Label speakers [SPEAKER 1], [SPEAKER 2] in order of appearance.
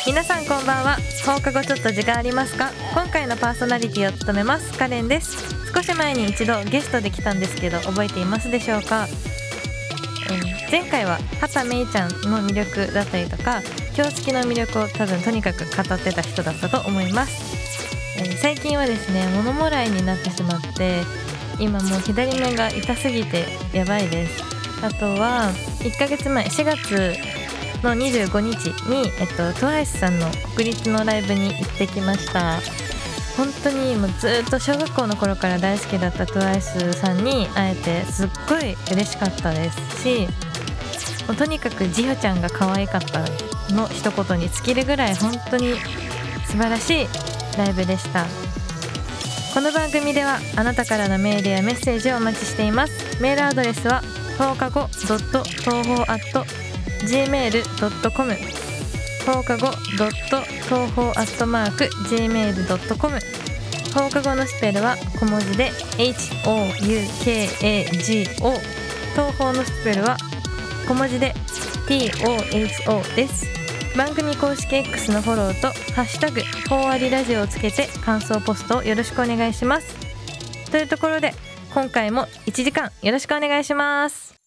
[SPEAKER 1] 皆さんこんばんは。放課後ちょっと時間ありますか？今回のパーソナリティを務めますカレンです。少し前に一度ゲストで来たんですけど覚えていますでしょうか？前回は畑芽衣ちゃんの魅力だったりとか京月の魅力を多分とにかく語ってた人だったと思います。最近はですね物もらいになってしまって今もう左目が痛すぎてやばいです。あとは1ヶ月前4月の25日に、TWICE さんの国立のライブに行ってきました。本当にもうずっと小学校の頃から大好きだった TWICE さんに会えてすっごい嬉しかったですし、もうとにかくジヨちゃんが可愛かったの一言に尽きるぐらい本当に素晴らしいライブでした。この番組ではあなたからのメールやメッセージをお待ちしています。メールアドレスは放課後.toho@gmail.com 放課後.toho@gmail.com 放課後のスペルは小文字で HOUKAGO 東方のスペルは小文字で TOHO です。番組公式 X のフォローとハッシュタグほうありラジオをつけて感想ポストをよろしくお願いします。というところで今回も1時間よろしくお願いします。